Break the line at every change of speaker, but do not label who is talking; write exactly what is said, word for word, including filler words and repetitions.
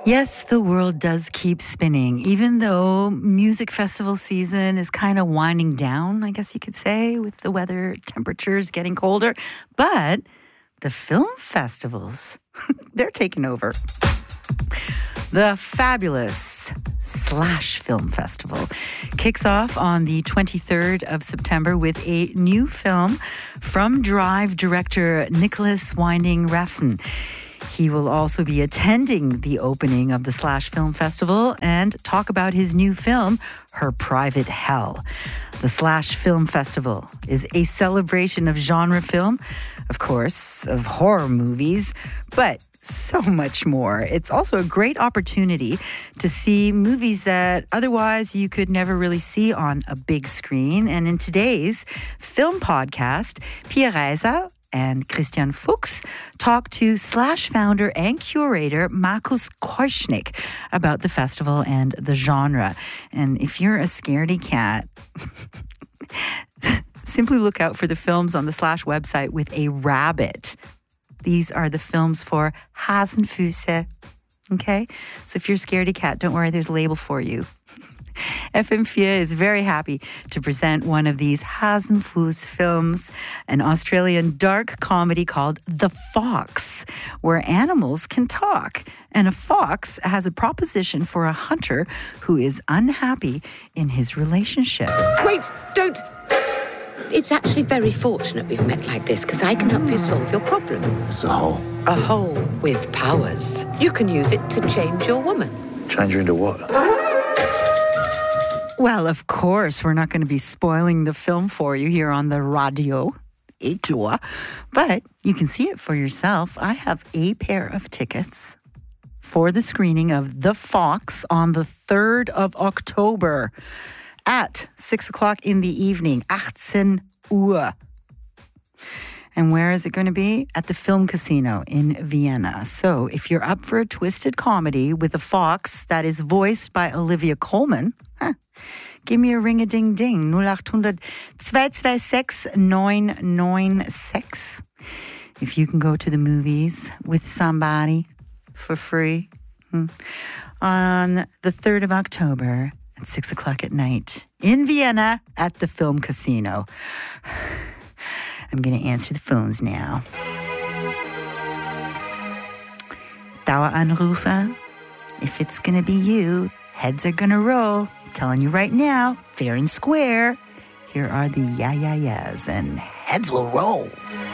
Yes, the world does keep spinning, even though music festival season is kind of winding down, I guess you could say, with the weather temperatures getting colder. But the film festivals, they're taking over. The fabulous Slash Film Festival kicks off on the twenty-third of September with a new film from Drive director Nicholas Winding Refn. He will also be attending the opening of the Slash Film Festival and talk about his new film, Her Private Hell. The Slash Film Festival is a celebration of genre film, of course, of horror movies, but so much more. It's also a great opportunity to see movies that otherwise you could never really see on a big screen. And in today's film podcast, Pia Reiser and Christian Fuchs talk to Slash founder and curator Markus Keuschnick about the festival and the genre. And if you're a scaredy cat, simply look out for the films on the Slash website with a rabbit. These are the films for Hasenfüße. Okay? So if you're a scaredy cat, don't worry, there's a label for you. F M four is very happy to present one of these Hasenfuss films, an Australian dark comedy called The Fox, where animals can talk. And a fox has a proposition for a hunter who is unhappy in his relationship.
Wait, don't! It's actually very fortunate we've met like this, because I can help you solve your problem.
It's a hole.
A hole with powers. You can use it to change your woman.
Change her into what?
Well, of course, we're not going to be spoiling the film for you here on the radio, but you can see it for yourself. I have a pair of tickets for the screening of The Fox on the third of October at six o'clock in the evening, achtzehn Uhr. And where is it going to be? At the Film Casino in Vienna. So if you're up for a twisted comedy with a fox that is voiced by Olivia Colman, huh, give me a ring-a-ding-ding, null acht hundert, zwei zwei sechs, nine nine six. If you can go to the movies with somebody for free hmm, on the third of October at six o'clock at night in Vienna at the Film Casino. I'm going to answer the phones now. Daueranrufer. If it's going to be you, heads are going to roll. I'm telling you right now, fair and square. Here are the yeah, yeah, yeahs, and heads will roll.